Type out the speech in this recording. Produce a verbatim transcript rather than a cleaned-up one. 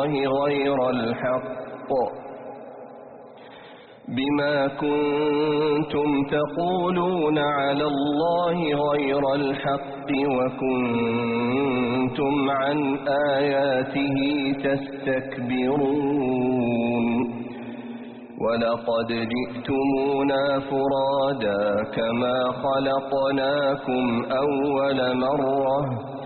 الله غير الحق بما كنتم تقولون على الله غير الحق وكنتم عن آياته تستكبرون ولقد جئتمونا فرادا كما خلقناكم أول مرة